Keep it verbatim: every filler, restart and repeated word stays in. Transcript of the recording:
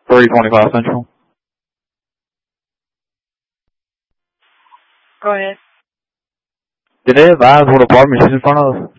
three twenty-five Central. Go ahead. Did they advise what apartment she's in front of?